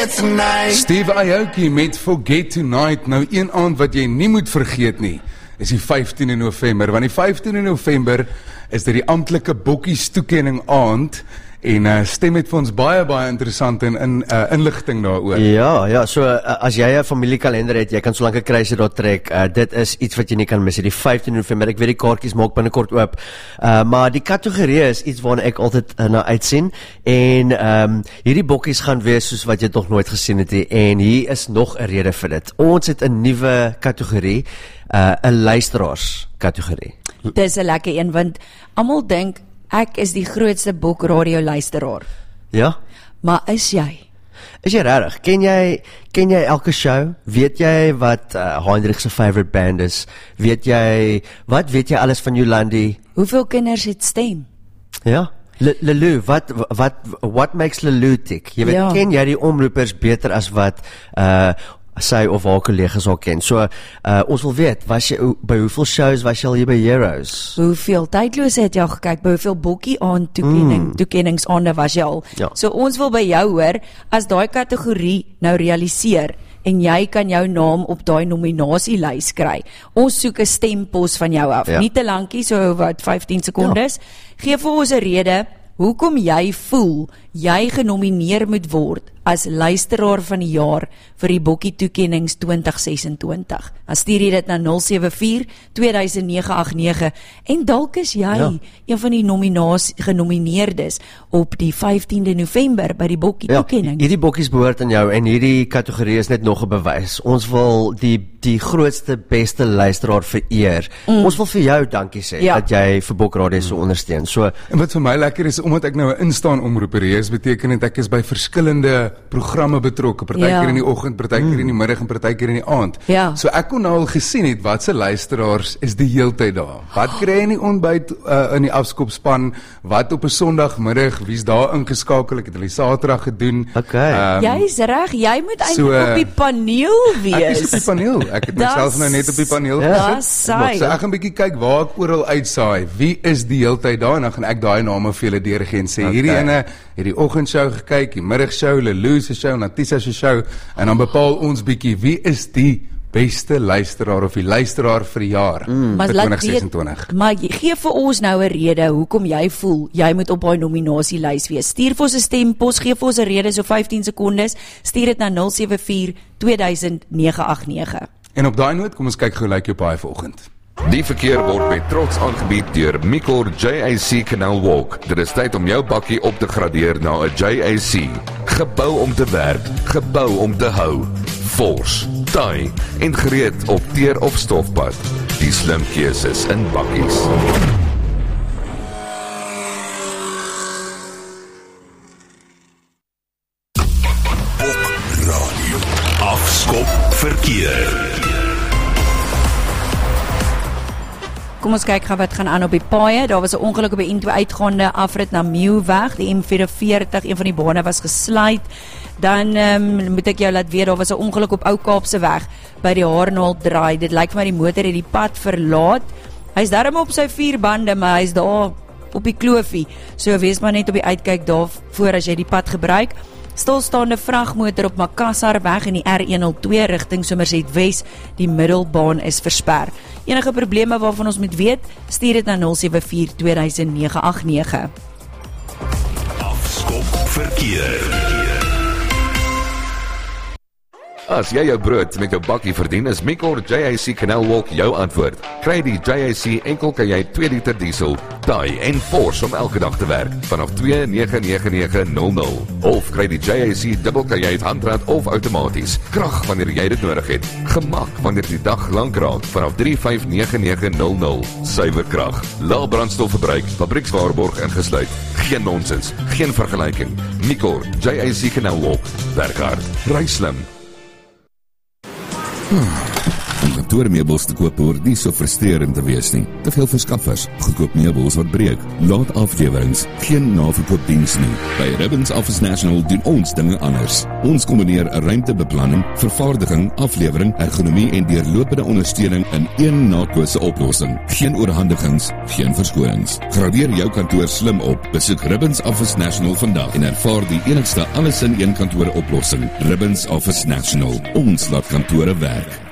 Steve Aoki met Forget Tonight. Nou een aand wat jy nie moet vergeet nie, is die 15de November, want die 15de November is dit die amptelike bokkies toekenning aand, en Stem het vir ons baie interessant en inligting daaroor. Ja, so as jy 'n familiekalender het, jy kan so lank 'n kruisie daar trek, dit is iets wat jy nie kan mis, die 15 November, ek weet die kaartjies maak binnekort oop, maar die kategorie is iets waarna ek altyd na uitsien, en hierdie bokkies gaan wees soos wat jy nog nooit gesien het, en hier is nog 'n rede vir dit. Ons het 'n nuwe kategorie, 'n luisteraars kategorie. Dis 'n lekker een, want almal dink ek is die grootste bokradio luisteraar. Ja? Maar is jy? Is jy regtig? Ken jy elke show? Weet jy wat Heinrich se favorite band is? Weet jy alles van Jolandi? Hoeveel kinders het Stem? Ja? Lulu, what makes Lulu tick? Jy weet, Ja. Ken jy die omroepers beter as wat sy of haar kollegas al ken? So, ons wil weet, by hoeveel shows was jy al hier by Heroes? Hoeveel tydlose het jy al gekyk? By hoeveel bokkie aan toekenningsaande was jy al? Ja. So ons wil by jou hoor, as daai kategorie nou realiseer, en jy kan jou naam op daai nominasielys kry. Ons soek 'n stempos van jou af. Ja. Nie te lankie, so wat 15 sekondes. Gee vir ons 'n rede hoekom jy voel jy genomineer moet word as luisteraar van die jaar vir die Bokkie Toekennings 2026. Dan stuur jy dit na 074-200989 en dalk is jy een van die genomineerdes op die 15de November by die Bokkie Toekenning. Hierdie bokkies behoort aan jou en hierdie kategorie is net nog 'n bewys. Ons wil die grootste, beste luisteraar vereer. Ons wil vir jou dankie sê dat jy vir Bokradio so ondersteun. So, En wat vir my lekker is, omdat ek nou 'n instaan omroeper is, beteken dit ek is by verskillende programme betrokke, partykeer in die oggend, partykeer in die middag en partykeer in die aand. Ja. So ek kon nou al gesien het wat se luisteraars is die heeltyd daar. Wat kry jy in die ontbyt in die afskopspan, wat op 'n Sondagmiddag, wie's daar ingeskakel, ek het hulle Saterdag gedoen. Jy's reg, jy moet eintlik op die paneel wees. Ek is op die paneel. Ek het myself nou net op die paneel gesit. So ek gaan 'n bietjie kyk waar ek oral uitsaai. Wie is die heeltyd daar, en dan gaan ek daai name vir julle deurgee en sê hierdie ene het die oggendshow gekyk, die middagshow, Lulu se show, Natisa se show, en dan bepaal ons bietjie wie is die beste luisteraar of die luisteraar vir die jaar vir 2026. Maar gee vir ons nou 'n rede hoekom jy voel jy moet op daai nominasielys wees. Stuur vir ons 'n stempos, gee vir ons 'n rede, so 15 sekondes. Stuur dit na 074-200989. En op daai noot, kom ons kyk gou lyk jou paai vanoggend. Die verkeer word met trots aangebied deur Micor JAC Canal Walk. Dit is tyd om jou bakkie op te gradeer na 'n JAC. Gebou om te werk, gebou om te hou. Fors, taai en gereed op teer of stofpad. Die slim keuses in bakkies. Bokradio. Afskop verkeer. Kom ons kyk wat gaan aan op die paaie. Daar was 'n ongeluk op die N2 uitgaande afrit na Meeuweg. Die M44, een van die bane was gesluit. Dan moet ek jou laat weet, daar was 'n ongeluk op Ou Kaapse weg by die Haarnaald draai. Dit lyk vir my die motor het die pad verlaat. Hy's darm op sy 4 bande, maar hy's daar op die kloofie. So wees maar net op die uitkyk daarvoor as jy die pad gebruik. Stilstaande vragmotor op Makassar weg in die R102 rigting Somerset Wes. Die middelbaan is versper. Enige probleme waarvan ons moet weet, stuur dit na 074-200989. Afskop verkeer. As jy jou brood met jou bakkie verdien, is Micor JAC Canal Walk jou antwoord. Kry die JAC enkel kajuit 2 liter diesel, taai en fors om elke dag te werk vanaf 29990. Of kry die JAC dubbel kajuit handrat of outomaties. Krag wanneer jy dit nodig het. Gemak wanneer die dag lank raak vanaf 35990. Suiwer krag, lae brandstofverbruik, fabriekswaarborg ingesluit. Geen nonsens, geen vergelyking. Micor JAC Canal Walk. Werk hard, ry slim. kantoormeubels te koop hoort nie so frustrerend te wees nie. Te veel verskaffers, goedkoop meubels wat breek, laat aflewerings, geen naverkoopdiens nie. By Ribbons Office National doen ons dinge anders. Ons kombineer 'n ruimtebeplanning, vervaardiging, aflewering, ergonomie en deurlopende ondersteuning in een naatkose oplossing. Geen oorhandigings, geen verskonings. Gradeer jou kantoor slim op. Besoek Ribbons Office National vandag en ervaar die enigste alles in een kantoor oplossing. Ribbons Office National. Ons laat kantore werk.